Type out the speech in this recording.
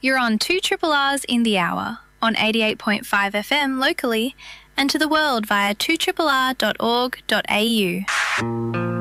You're on 2 Triple R's in the hour on 88.5 FM locally and to the world via 2rrr.org.au.